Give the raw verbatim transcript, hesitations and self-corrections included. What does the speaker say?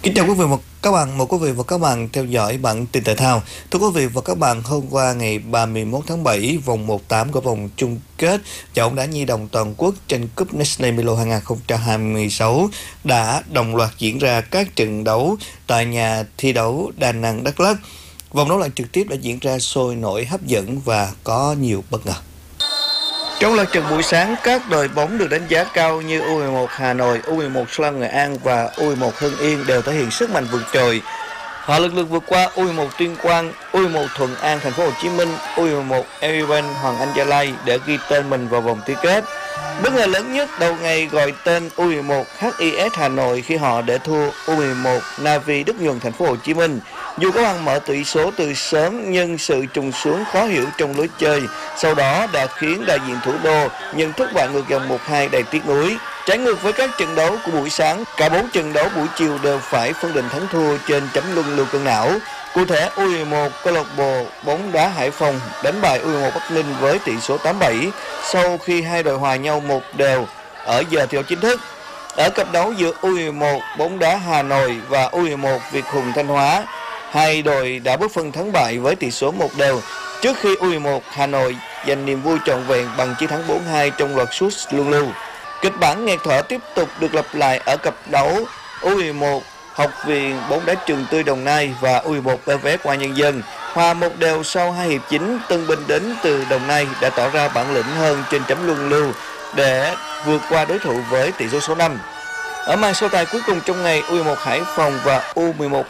Kính chào quý vị và các bạn, mời quý vị và các bạn theo dõi bản tin thể thao. Thưa quý vị và các bạn, hôm qua ngày ba mươi mốt tháng bảy, vòng một tám của vòng chung kết giải bóng đá nhi đồng toàn quốc tranh cúp Nestle Milo hai không hai sáu đã đồng loạt diễn ra các trận đấu tại nhà thi đấu Đà Nẵng, Đắk Lắk. Vòng đấu loại trực tiếp đã diễn ra sôi nổi, hấp dẫn và có nhiều bất ngờ. Trong lượt trận buổi sáng, các đội bóng được đánh giá cao như u mười một Hà Nội, u mười một Slam Nghệ An và u mười một Hưng Yên đều thể hiện sức mạnh vượt trội. Họ lực lượt vượt qua u mười một Tuyên Quang, u mười một Thuận An Thành phố Hồ Chí Minh, u mười một Event Hoàng Anh Gia Lai để ghi tên mình vào vòng tứ kết. Bất ngờ lớn nhất đầu ngày gọi tên u mười một hát i ét Hà Nội khi họ để thua u mười một Navy Đức Nhuần Thành phố Hồ Chí Minh. Dù có bằng mở tỷ số từ sớm nhưng sự trùng xuống khó hiểu trong lối chơi sau đó đã khiến đại diện thủ đô nhận thất bại ngược dòng một hai đầy tiếc nuối. Trái ngược với các trận đấu của buổi sáng, cả bốn trận đấu buổi chiều đều phải phân định thắng thua trên chấm luân lưu cân não. Cụ thể, u mười một câu lạc bộ bóng đá Hải Phòng đánh bại u mười một Bắc Ninh với tỷ số tám bảy sau khi hai đội hòa nhau một đều ở giờ thi đấu chính thức. Ở cặp đấu giữa u mười một bóng đá Hà Nội và u mười một Việt Hùng Thanh Hóa, hai đội đã bước phân thắng bại với tỷ số một đều trước khi u mười một Hà Nội giành niềm vui trọn vẹn bằng chiến thắng bốn hai trong loạt sút luân lưu. Kịch bản nghẹt thở tiếp tục được lặp lại ở cặp đấu u mười một Học viện bóng đá Trường Tươi Đồng Nai và u mười một pê vê ép Công an Nhân dân. Hòa một đều sau hai hiệp chính, tân binh đến từ Đồng Nai đã tỏ ra bản lĩnh hơn trên chấm luân lưu để vượt qua đối thủ với tỷ số số năm. Ở màn so tài cuối cùng trong ngày, u mười một Hải Phòng và u mười một